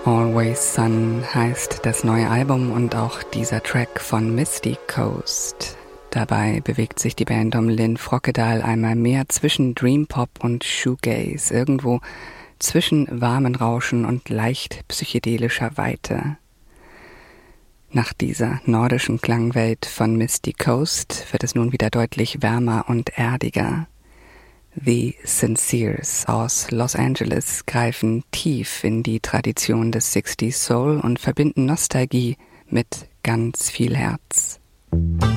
Always Sun heißt das neue Album und auch dieser Track von Misty Coast. Dabei bewegt sich die Band um Lynn Frockedahl einmal mehr zwischen Dreampop und Shoegaze, irgendwo zwischen warmen Rauschen und leicht psychedelischer Weite. Nach dieser nordischen Klangwelt von Misty Coast wird es nun wieder deutlich wärmer und erdiger. The Sinceres aus Los Angeles greifen tief in die Tradition des 60s Soul und verbinden Nostalgie mit ganz viel Herz.